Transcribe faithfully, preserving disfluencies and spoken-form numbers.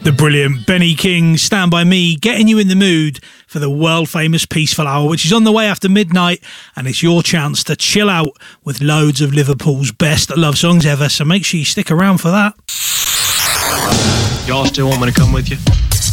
The brilliant Benny King, Stand By Me, getting you in the mood for the world-famous Peaceful Hour, which is on the way after midnight, and it's your chance to chill out with loads of Liverpool's best love songs ever, so make sure you stick around for that. Y'all still want me to come with you?